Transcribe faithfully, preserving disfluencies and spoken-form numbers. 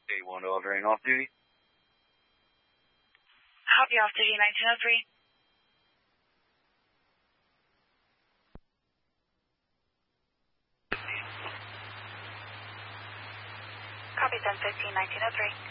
eight one Aldering off duty. Copy, off duty, nineteen oh three. Copy, ten fifteen, nineteen oh three.